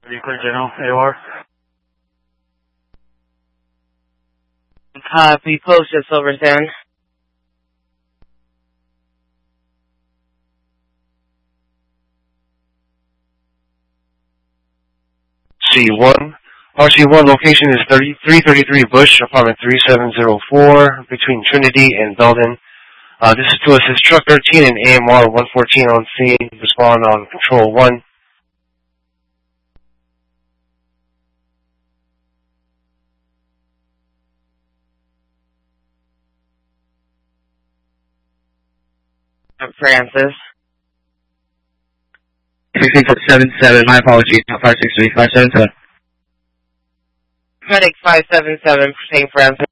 Clear General, AOR. Copy, post at Silver Sand. C1. RC1 location is 333 Bush, apartment 3704, between Trinity and Belden. This is to assist Truck 13 and AMR 114 on scene. Respond on Control 1. Francis. 6477, my apologies, 563, 577. Medic 577, St. Francis.